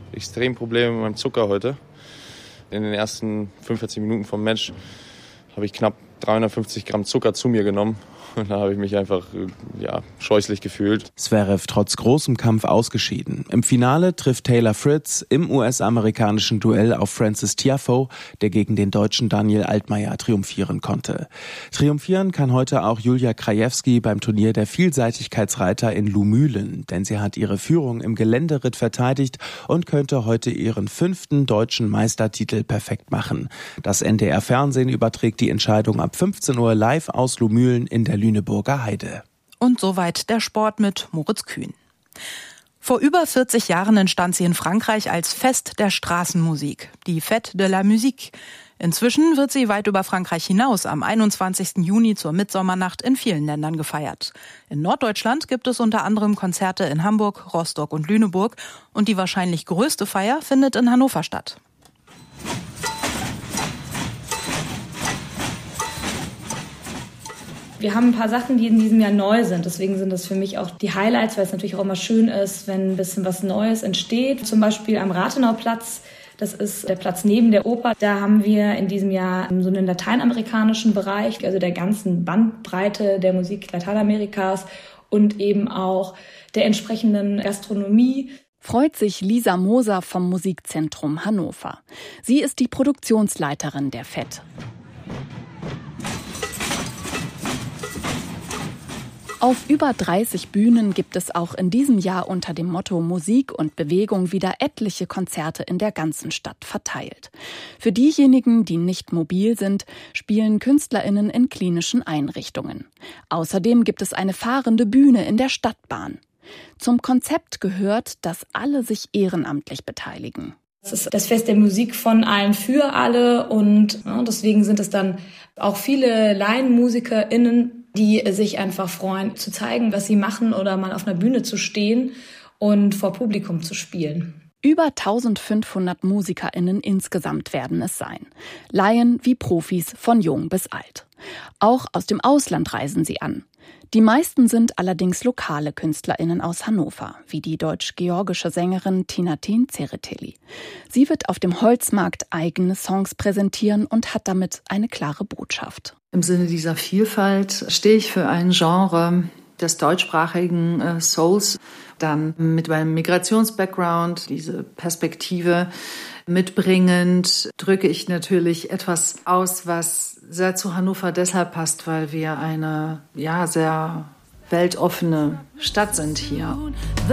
extrem Probleme mit meinem Zucker heute. In den ersten 45 Minuten vom Match habe ich knapp 350 Gramm Zucker zu mir genommen. Und da habe ich mich einfach scheußlich gefühlt. Zverev trotz großem Kampf ausgeschieden. Im Finale trifft Taylor Fritz im US-amerikanischen Duell auf Frances Tiafoe, der gegen den Deutschen Daniel Altmaier triumphieren konnte. Triumphieren kann heute auch Julia Krajewski beim Turnier der Vielseitigkeitsreiter in Lumülen, denn sie hat ihre Führung im Geländeritt verteidigt und könnte heute ihren 5. deutschen Meistertitel perfekt machen. Das NDR-Fernsehen überträgt die Entscheidung ab 15 Uhr live aus Lumülen in der Lüneburger Heide. Und soweit der Sport mit Moritz Kühn. Vor über 40 Jahren entstand sie in Frankreich als Fest der Straßenmusik, die Fête de la Musique. Inzwischen wird sie weit über Frankreich hinaus am 21. Juni zur Mitsommernacht in vielen Ländern gefeiert. In Norddeutschland gibt es unter anderem Konzerte in Hamburg, Rostock und Lüneburg. Und die wahrscheinlich größte Feier findet in Hannover statt. Wir haben ein paar Sachen, die in diesem Jahr neu sind. Deswegen sind das für mich auch die Highlights, weil es natürlich auch immer schön ist, wenn ein bisschen was Neues entsteht. Zum Beispiel am Rathenauplatz, das ist der Platz neben der Oper. Da haben wir in diesem Jahr so einen lateinamerikanischen Bereich, also der ganzen Bandbreite der Musik Lateinamerikas und eben auch der entsprechenden Gastronomie. Freut sich Lisa Moser vom Musikzentrum Hannover. Sie ist die Produktionsleiterin der FET. Auf über 30 Bühnen gibt es auch in diesem Jahr unter dem Motto Musik und Bewegung wieder etliche Konzerte in der ganzen Stadt verteilt. Für diejenigen, die nicht mobil sind, spielen KünstlerInnen in klinischen Einrichtungen. Außerdem gibt es eine fahrende Bühne in der Stadtbahn. Zum Konzept gehört, dass alle sich ehrenamtlich beteiligen. Es ist das Fest der Musik von allen für alle und deswegen sind es dann auch viele LaienmusikerInnen, die sich einfach freuen, zu zeigen, was sie machen oder mal auf einer Bühne zu stehen und vor Publikum zu spielen. Über 1500 MusikerInnen insgesamt werden es sein. Laien wie Profis von jung bis alt. Auch aus dem Ausland reisen sie an. Die meisten sind allerdings lokale KünstlerInnen aus Hannover, wie die deutsch-georgische Sängerin Tinatin Tsereteli. Sie wird auf dem Holzmarkt eigene Songs präsentieren und hat damit eine klare Botschaft. Im Sinne dieser Vielfalt stehe ich für ein Genre des deutschsprachigen Souls, dann mit meinem Migrations-Background, diese Perspektive mitbringend, drücke ich natürlich etwas aus, was sehr zu Hannover deshalb passt, weil wir eine sehr weltoffene Stadt sind hier.